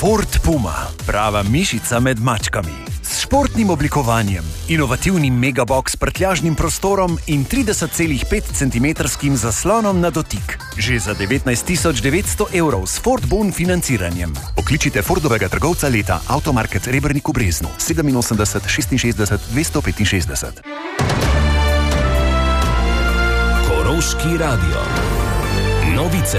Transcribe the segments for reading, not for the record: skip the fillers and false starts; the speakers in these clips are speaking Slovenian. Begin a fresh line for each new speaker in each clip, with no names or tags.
Ford Puma, prava mišica med mačkami. S športnim oblikovanjem, inovativnim megabox prtljažnim prostorom in 30,5 cm zaslonom na dotik. Že za 19.900 € s Ford Bon financiranjem. Pokličite Fordovega trgovca leta Automarket Rebernik v Breznu 87 66 265.
Koroški radio. Novice.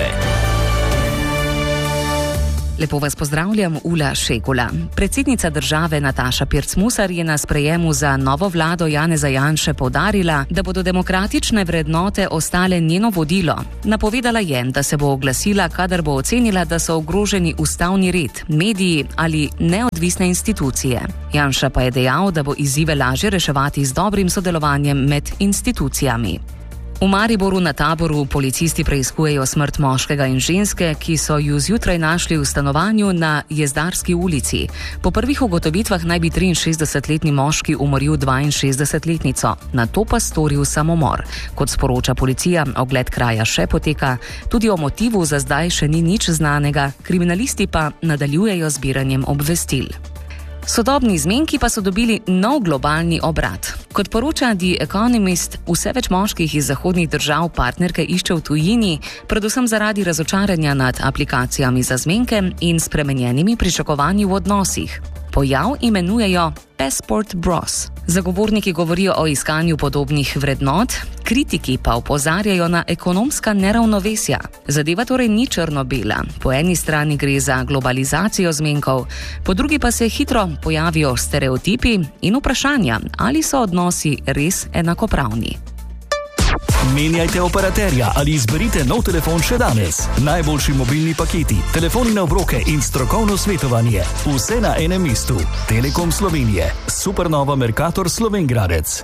Lepo vas pozdravljam, Ula Šegula. Predsednica države Nataša Pirc-Musar je na sprejemu za novo vlado Janeza Janše poudarila, da bodo demokratične vrednote ostale njeno vodilo. Napovedala je, da se bo oglasila, kadar bo ocenila, da so ogroženi ustavni red, mediji ali neodvisne institucije. Janša pa je dejal, da bo izzive lažje reševati z dobrim sodelovanjem med institucijami. V Mariboru na Taboru policisti preiskujejo smrt moškega in ženske, ki so ju zjutraj našli v stanovanju na Jezdarski ulici. Po prvih ugotovitvah naj bi 63-letni moški umoril 62-letnico, nato pa storil samomor. Kot sporoča policija, ogled kraja še poteka, tudi o motivu za zdaj še ni nič znanega, kriminalisti pa nadaljujejo zbiranjem obvestil. Sodobni zmenki pa so dobili nov globalni obrat. Kot poroča The Economist, vse več moških iz zahodnih držav partnerke išče v tujini, predvsem zaradi razočaranja nad aplikacijami za zmenke in spremenjenimi pričakovanji v odnosih. Pojav imenujejo Passport Bros. Zagovorniki govorijo o iskanju podobnih vrednot, kritiki pa opozarjajo na ekonomska neravnovesja. Zadeva torej ni črno-bela. Po eni strani gre za globalizacijo zmenkov, po drugi pa se hitro pojavijo stereotipi in vprašanja, ali so odnosi res enakopravni.
Menjajte operaterja ali izberite nov telefon še danes. Najboljši mobilni paketi, telefoni na obroke in strokovno svetovanje. Vse na enem mestu. Telekom Slovenije. Supernova Mercator Slovenj Gradec.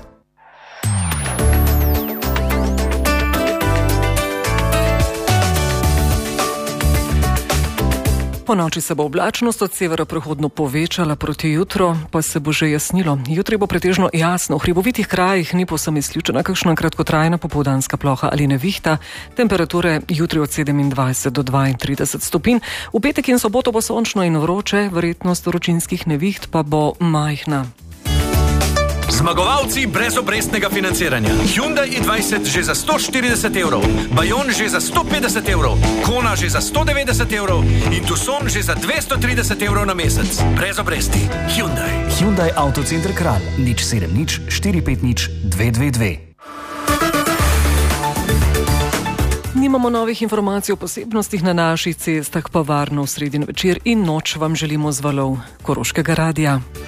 Po noči se bo oblačnost od severa prehodno povečala, proti jutru pa se bo že jasnilo. Jutri bo pretežno jasno, v hribovitih krajih ni povsem izključena kakšna kratkotrajna popoldanska ploha ali nevihta. Temperature jutri od 27 do 32 stopinj. V petek in soboto bo sončno in vroče, verjetnost vročinskih neviht pa bo majhna.
Zmagovalci brezobrestnega financiranja. Hyundai i20 že za 140 €, Bayon že za 150 €, Kona že za 190 € in Tucson že za 230 € na mesec. Brez obresti. Hyundai.
Hyundai Autocenter Kranj 070 450 222.
Nimamo novih informacij o posebnostih na naših cestah, pa varno v sredin večer in noč vam želimo z valov Koroškega radia.